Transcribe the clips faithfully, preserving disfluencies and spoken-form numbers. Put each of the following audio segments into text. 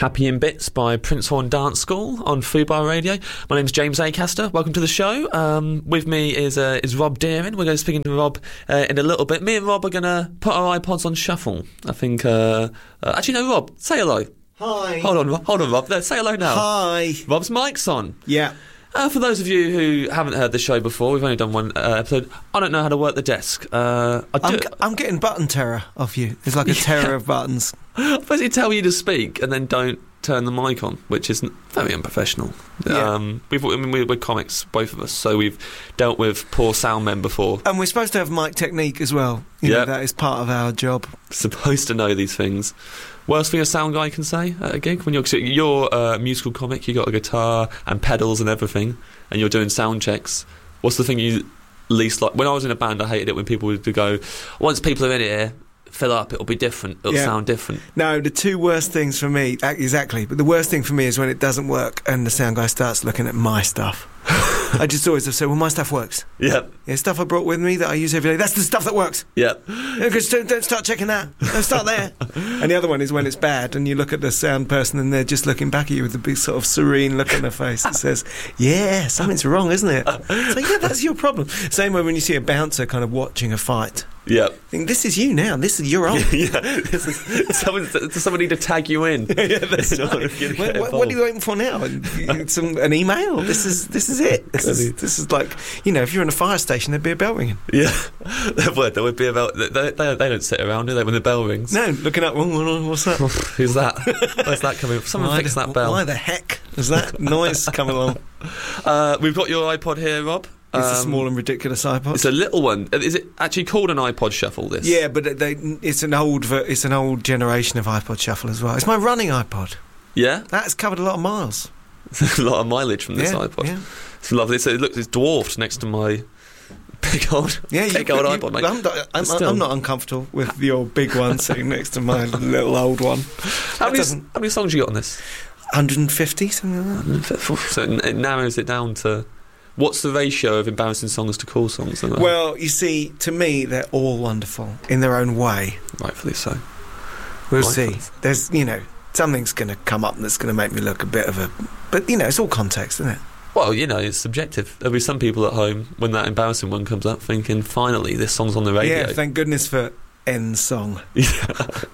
Happy in Bits by Prince Horn Dance School on Fubar Radio. My name's James Acaster. Welcome to the show. Um, with me is uh, is Rob Deering. We're going to speak to Rob uh, in a little bit. Me and Rob are going to put our iPods on shuffle. I think... Uh, uh, actually, no, Rob, say hello. Hi. Hold on, Rob. Hold on, Rob. No, say hello now. Hi. Rob's mic's on. Yeah. Uh, for those of you who haven't heard the show before, we've only done one uh, episode. I don't know how to work the desk. Uh, I do, I'm, g- I'm getting button terror off you. It's like a terror Yeah. of buttons. I basically tell you to speak and then don't turn the mic on, which is very unprofessional. Yeah. Um, we've, I mean, we're, we're comics, both of us, so we've dealt with poor sound men before. And we're supposed to have mic technique as well. You Yep. know, that is part of our job. Supposed to know these things. Worst thing a sound guy can say at a gig when you're you're a musical comic, you got a guitar and pedals and everything, and you're doing sound checks. What's the thing you least like? When I was in a band, I hated it when people would go, once people are in here, fill up, it'll be different, it'll Yeah. sound different. No, the two worst things for me, ac- exactly, but the worst thing for me is when it doesn't work and the sound guy starts looking at my stuff. I just always have said, well, my stuff works. Yep. Yeah, stuff I brought with me that I use every day, that's the stuff that works. Yep. Yeah, 'cause don't, don't start checking that. Don't start there. And the other one is when it's bad and you look at the sound person and they're just looking back at you with a big sort of serene look on their face that says, yeah, something's wrong, isn't it? So yeah, that's your problem. Same way when you see a bouncer kind of watching a fight. Yep. Think, this is you now. This is you're on. Yeah. This is, someone, does someone need to tag you in? Yeah, that's In order right. for you to What, get what, what are you involved? waiting for now? You- Some, an email? This is this is it. This is, this is like, you know, if you're in a fire station, there'd be a bell ringing. Yeah. There would. There would be about. They, they, they don't sit around, do they, when the bell rings? No, looking up. Oh, what's that? Who's that? Where's that coming from? Someone Why fix the, that bell. Why the heck is that noise coming along? Uh, we've got your iPod here, Rob. It's a Um, small and ridiculous iPod. It's a little one. Is it actually called an iPod Shuffle, this? Yeah, but they, it's an old ver- it's an old generation of iPod Shuffle as well. It's my running iPod. Yeah? That's covered a lot of miles. a lot of mileage from this yeah, iPod. Yeah, It's lovely. So it looks it's dwarfed next to my big old, yeah big you, old you, iPod, mate. I'm, not, I'm, Still. I'm not uncomfortable with your big one sitting next to my little old one. How That many, doesn't- how many songs you got on this? one hundred fifty, something like that. So it it narrows it down to... What's the ratio of embarrassing songs to cool songs? Well, you see, to me, they're all wonderful in their own way. Rightfully so. We'll Rightfully. see. There's, you know, something's going to come up that's going to make me look a bit of a... But, you know, it's all context, isn't it? Well, you know, it's subjective. There'll be some people at home, when that embarrassing one comes up, thinking, finally, this song's on the radio. Yeah, thank goodness for N Song. Yeah.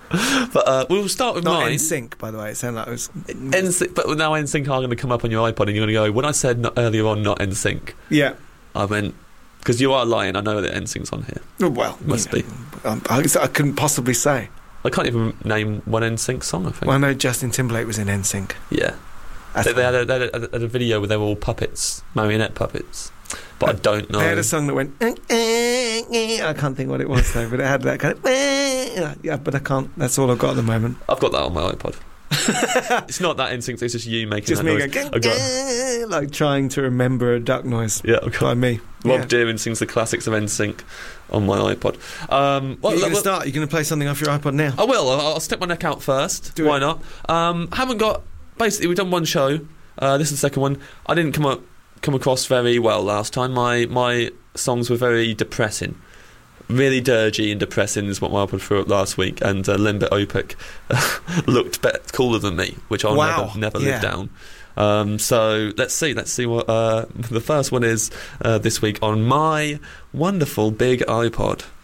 But uh, we'll start with Not mine. N Sync, by the way. It sounded like it was... N Sync, but now N Sync are going to come up on your iPod and you're going to go, when I said not, earlier on not N Sync, Yeah. I meant, because you are lying, I know that N Sync's on here. Oh, well, Must you know, um, I, I couldn't possibly say. I can't even name one N Sync song, I think. Well, I know Justin Timberlake was in N Sync. Yeah. They, they, had a, they had, a, had a video where they were all puppets, marionette puppets. But I don't know. They had a song that went... eh, eh, eh. I can't think what it was, though, but it had that kind of... eh, yeah, but I can't... That's all I've got at the moment. I've got that on my iPod. It's not that N Sync, it's just you making Just that me noise. going... I've got, eh, like trying to remember a duck noise. yeah, I've got By me. Rob Yeah. Deering sings the classics of N Sync on my iPod. Um, well, You're going to well, start? You're going to play something off your iPod now? I will. I'll, I'll stick my neck out first. Do Why it. not? Um, haven't got... Basically, we've done one show. Uh, this is the second one. I didn't come up, come across very well last time. My my songs were very depressing. Really dirgy and depressing is what my iPod threw up last week. And uh, Limbit Opec looked better, cooler than me, which I'll Wow. never, never Yeah. live down. Um, so let's see. Let's see what uh, the first one is uh, this week on my wonderful big iPod.